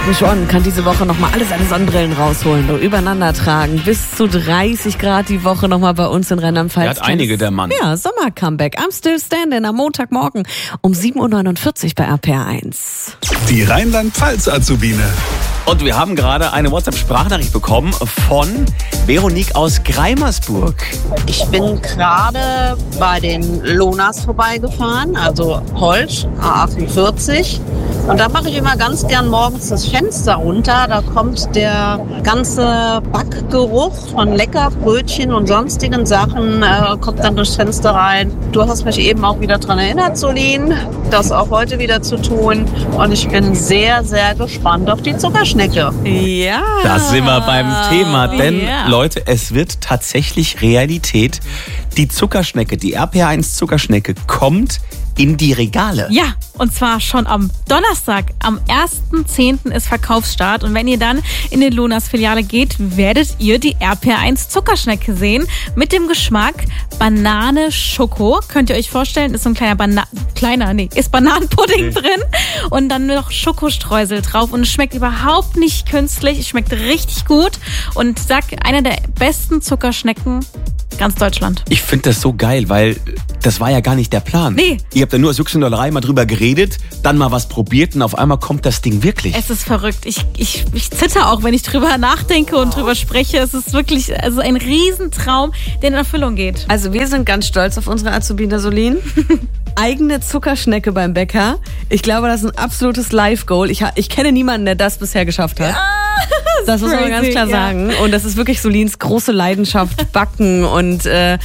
Schon kann diese Woche nochmal alle seine Sonnenbrillen rausholen und übereinander tragen. Bis zu 30 Grad die Woche nochmal bei uns in Rheinland-Pfalz. Er hat einige, der Mann. Ja, Sommer-Comeback. I'm Still Standing am Montagmorgen um 7.49 Uhr bei RPR1. Die Rheinland-Pfalz-Azubine. Und wir haben gerade eine WhatsApp-Sprachnachricht bekommen von Veronique aus Greimersburg. Ich bin gerade bei den Lonas vorbeigefahren, also Holsch, A48. Und da mache ich immer ganz gern morgens das Fenster runter. Da kommt der ganze Backgeruch von Leckerbrötchen und sonstigen Sachen, kommt dann durchs Fenster rein. Du hast mich eben auch wieder daran erinnert, Solin, das auch heute wieder zu tun. Und ich bin sehr, sehr gespannt auf die Zuckerschnecke. Ja. Da sind wir beim Thema, denn Leute, es wird tatsächlich Realität. Die Zuckerschnecke, die RPR1 Zuckerschnecke kommt in die Regale. Ja, und zwar schon am Donnerstag. Am 1.10. ist Verkaufsstart. Und wenn ihr dann in die Lonas-Filiale geht, werdet ihr die RPR1 Zuckerschnecke sehen. Mit dem Geschmack Banane-Schoko. Könnt ihr euch vorstellen, ist so ein ist Bananenpudding drin. Und dann noch Schokostreusel drauf. Und es schmeckt überhaupt nicht künstlich. Es schmeckt richtig gut. Und eine der besten Zuckerschnecken ganz Deutschland. Ich finde das so geil, weil das war ja gar nicht der Plan. Nee. Ihr habt ja nur als Juxendollerei mal drüber geredet, dann mal was probiert und auf einmal kommt das Ding wirklich. Es ist verrückt. Ich zitter auch, wenn ich drüber nachdenke und drüber spreche. Es ist wirklich ein Riesentraum, der in Erfüllung geht. Also wir sind ganz stolz auf unsere Azubine Solin. Eigene Zuckerschnecke beim Bäcker. Ich glaube, das ist ein absolutes Live-Goal. Ich kenne niemanden, der das bisher geschafft hat. Das muss man ganz klar sagen. Und das ist wirklich Solins große Leidenschaft, Backen und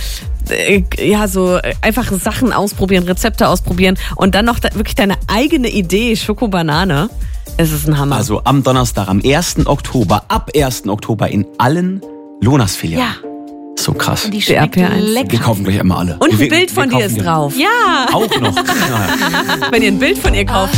so einfach Sachen ausprobieren, Rezepte ausprobieren und dann noch wirklich deine eigene Idee, Schokobanane. Es ist ein Hammer. Also am Donnerstag, am 1. Oktober, ab 1. Oktober in allen Lonas-Filialen. Ja. So krass. Und die schmeckt lecker. Wir kaufen gleich immer alle. Und ein Bild von dir ist drauf. Ja. Auch noch. Wenn ihr ein Bild von ihr kauft.